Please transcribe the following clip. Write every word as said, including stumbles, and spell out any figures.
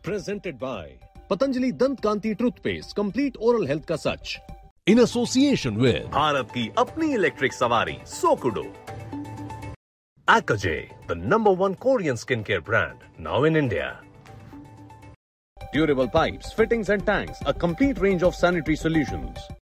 Presented by Patanjali Dant Kanti Toothpaste, complete oral health ka sach. In association with Bharat की अपनी electric सवारी सोकुडो. Akajay, the number one Korean skincare brand, now in India. Durable pipes, fittings and tanks, a complete range of sanitary solutions.